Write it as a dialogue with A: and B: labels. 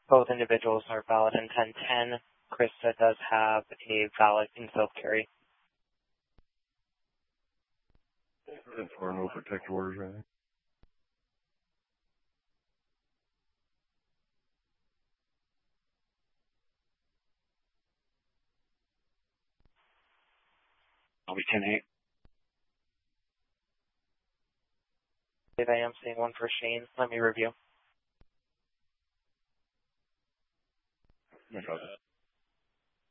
A: Both individuals are valid in 1010. Krista does have a valid concealed carry.
B: For no protective orders or anything?
C: I'll be 10-8.
A: I am seeing one for Shane. Let me review.
B: No problem.